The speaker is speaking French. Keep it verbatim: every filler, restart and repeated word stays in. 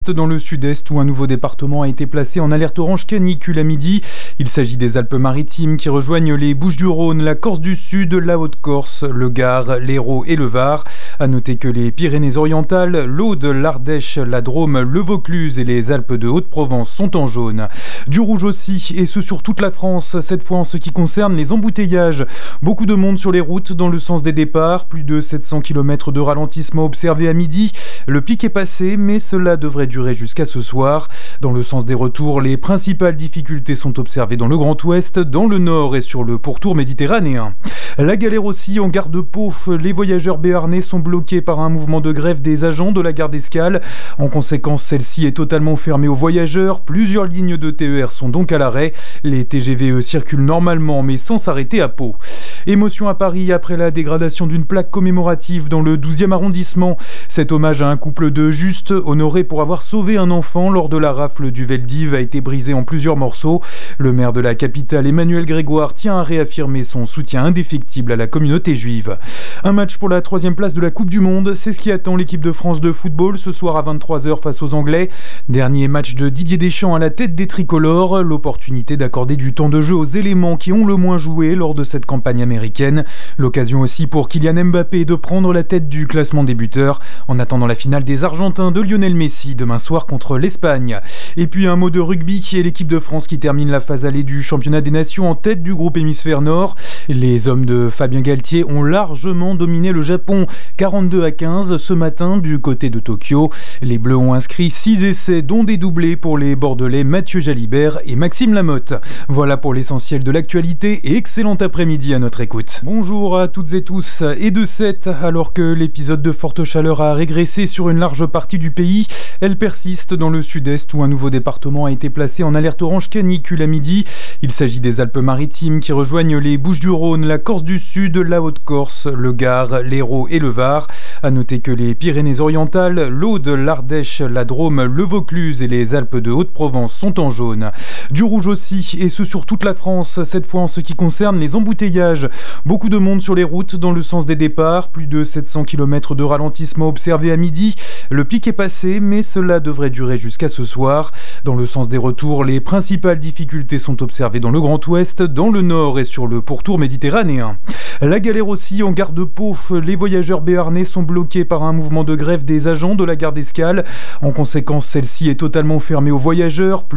Dans le sud-est où un nouveau département a été placé en alerte orange canicule à midi. Il s'agit des Alpes-Maritimes qui rejoignent les Bouches-du-Rhône, la Corse du Sud, la Haute-Corse, le Gard, l'Hérault et le Var. À noter que les Pyrénées-Orientales, l'Aude, l'Ardèche, la Drôme, le Vaucluse et les Alpes de Haute-Provence sont en jaune. Du rouge aussi, et ce sur toute la France, cette fois en ce qui concerne les embouteillages. Beaucoup de monde sur les routes dans le sens des départs, plus de sept cents kilomètres de ralentissement observé à midi. Le pic est passé, mais cela devrait durer jusqu'à ce soir. Dans le sens des retours, les principales difficultés sont observées dans le Grand Ouest, dans le Nord et sur le pourtour méditerranéen. La galère aussi en gare de Pau. Les voyageurs béarnais sont bloqués par un mouvement de grève des agents de la gare d'Escale. En conséquence, celle-ci est totalement fermée aux voyageurs. Plusieurs lignes de T E R sont donc à l'arrêt. Les T G V eux circulent normalement, mais sans s'arrêter à Pau. Émotion à Paris après la dégradation d'une plaque commémorative dans le douzième arrondissement. Cet hommage à un couple de justes, honoré pour avoir sauvé un enfant lors de la rafle du Veldiv, a été brisé en plusieurs morceaux. Le maire de la capitale, Emmanuel Grégoire, tient à réaffirmer son soutien indéfectible à la communauté juive. Un match pour la troisième place de la Coupe du Monde, c'est ce qui attend l'équipe de France de football ce soir à vingt-trois heures face aux Anglais. Dernier match de Didier Deschamps à la tête des tricolores, l'opportunité d'accorder du temps de jeu aux éléments qui ont le moins joué lors de cette campagne américaine. L'occasion aussi pour Kylian Mbappé de prendre la tête du classement des buteurs en attendant la finale des Argentins de Lionel Messi demain soir contre l'Espagne. Et puis un mot de rugby et l'équipe de France qui termine la phase allée du championnat des nations en tête du groupe hémisphère nord. Les hommes de Fabien Galtier ont largement dominé le Japon, quarante-deux à quinze ce matin du côté de Tokyo. Les Bleus ont inscrit six essais dont des doublés pour les Bordelais Mathieu Jalibert et Maxime Lamotte. Voilà pour l'essentiel de l'actualité et excellent après-midi à notre écoute. Bonjour à toutes et tous. Et de sept, alors que l'épisode de forte chaleur a régressé sur une large partie du pays, elle persiste dans le sud-est où un nouveau département a été placé en alerte orange canicule à midi. Il s'agit des Alpes-Maritimes qui rejoignent les Bouches-du-Rhône, la Corse du Sud, la Haute-Corse, le Gard, l'Hérault et le Var. À noter que les Pyrénées-Orientales, l'Aude, l'Ardèche, la Drôme, le Vaucluse et les Alpes de Haute-Provence sont en jaune. Du rouge aussi, et ce sur toute la France, cette fois en ce qui concerne les embouteillages. Beaucoup de monde sur les routes dans le sens des départs, plus de sept cents kilomètres de ralentissement observé à midi. Le pic est passé, mais cela devrait durer jusqu'à ce soir. Dans le sens des retours, les principales difficultés sont observées dans le Grand Ouest, dans le Nord et sur le pourtour méditerranéen. La galère aussi en gare de Pau. Les voyageurs béarnais sont bloqués par un mouvement de grève des agents de la gare d'Escale. En conséquence, celle-ci est totalement fermée aux voyageurs.